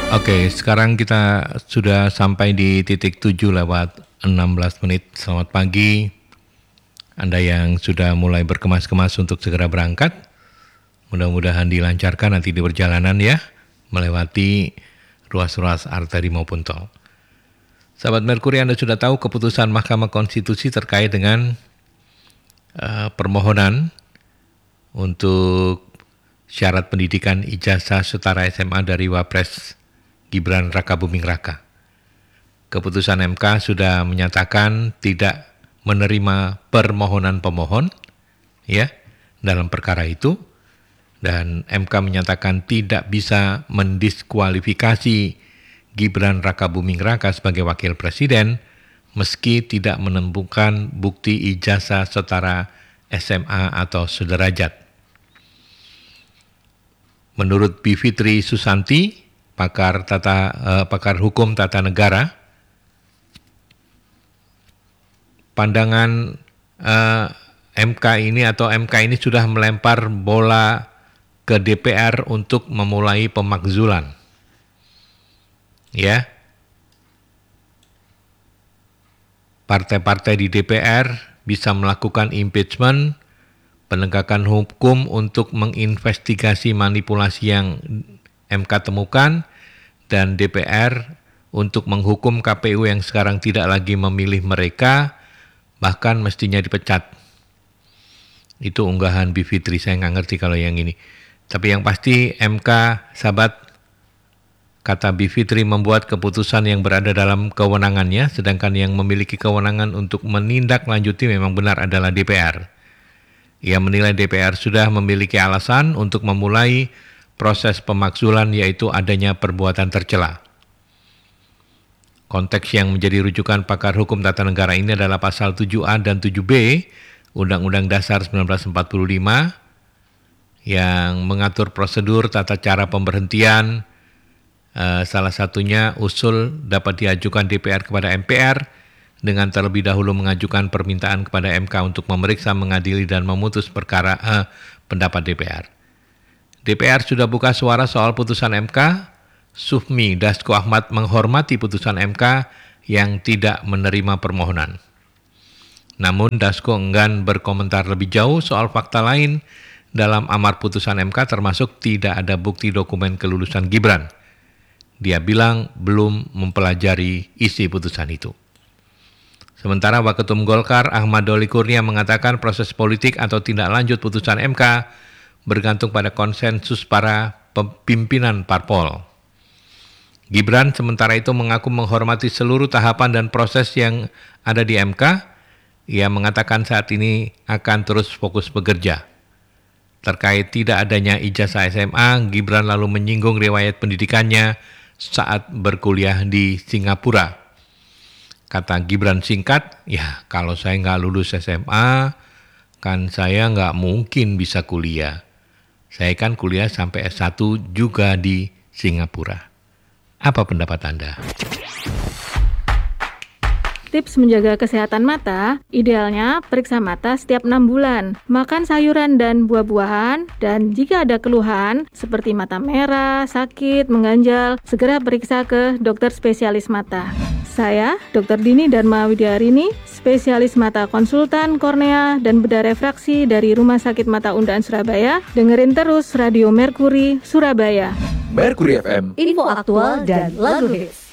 Oke, sekarang kita sudah sampai di titik 7:16. Selamat pagi. Anda yang sudah mulai berkemas-kemas untuk segera berangkat, mudah-mudahan dilancarkan nanti di perjalanan ya, melewati ruas-ruas arteri maupun tol. Sahabat Merkuri, Anda sudah tahu keputusan Mahkamah Konstitusi terkait dengan permohonan untuk syarat pendidikan ijazah setara SMA dari Wapres Gibran Rakabuming Raka. Keputusan MK sudah menyatakan tidak menerima permohonan pemohon ya dalam perkara itu, dan MK menyatakan tidak bisa mendiskualifikasi Gibran Rakabuming Raka sebagai wakil presiden meski tidak menemukan bukti ijazah setara SMA atau sederajat. Menurut Bivitri Susanti, pakar hukum tata negara, pandangan MK ini sudah melempar bola ke DPR untuk memulai pemakzulan. Ya. Partai-partai di DPR bisa melakukan impeachment, penegakan hukum untuk menginvestigasi manipulasi yang MK temukan, dan DPR untuk menghukum KPU yang sekarang tidak lagi memilih mereka, bahkan mestinya dipecat. Itu unggahan Bivitri, saya nggak ngerti kalau yang ini. Tapi yang pasti MK, sahabat, kata Bivitri, membuat keputusan yang berada dalam kewenangannya, sedangkan yang memiliki kewenangan untuk menindaklanjuti memang benar adalah DPR. Ia menilai DPR sudah memiliki alasan untuk memulai proses pemakzulan, yaitu adanya perbuatan tercela. Konteks yang menjadi rujukan pakar hukum tata negara ini adalah pasal 7A dan 7B Undang-Undang Dasar 1945 yang mengatur prosedur tata cara pemberhentian. Salah satunya usul dapat diajukan DPR kepada MPR dengan terlebih dahulu mengajukan permintaan kepada MK untuk memeriksa, mengadili, dan memutus perkara pendapat DPR. DPR sudah buka suara soal putusan MK. Sufmi Dasko Ahmad menghormati putusan MK yang tidak menerima permohonan. Namun Dasko enggan berkomentar lebih jauh soal fakta lain dalam amar putusan MK, termasuk tidak ada bukti dokumen kelulusan Gibran. Dia bilang belum mempelajari isi putusan itu. Sementara Waketum Golkar Ahmad Doli Kurnia mengatakan proses politik atau tindak lanjut putusan MK bergantung pada konsensus para pimpinan parpol. Gibran sementara itu mengaku menghormati seluruh tahapan dan proses yang ada di MK. Ia mengatakan saat ini akan terus fokus bekerja. Terkait tidak adanya ijazah SMA, Gibran lalu menyinggung riwayat pendidikannya saat berkuliah di Singapura. Kata Gibran singkat, ya kalau saya nggak lulus SMA, kan saya nggak mungkin bisa kuliah. Saya kan kuliah sampai S1 juga di Singapura. Apa pendapat Anda? Tips menjaga kesehatan mata, idealnya periksa mata setiap 6 bulan. Makan sayuran dan buah-buahan, dan jika ada keluhan seperti mata merah, sakit, mengganjal, segera periksa ke dokter spesialis mata. Saya, Dr. Dini Dharma Widyarini, spesialis mata konsultan kornea dan bedah refraksi dari Rumah Sakit Mata Undaan Surabaya. Dengerin terus Radio Merkuri Surabaya. Merkuri FM, info aktual dan lagu hits.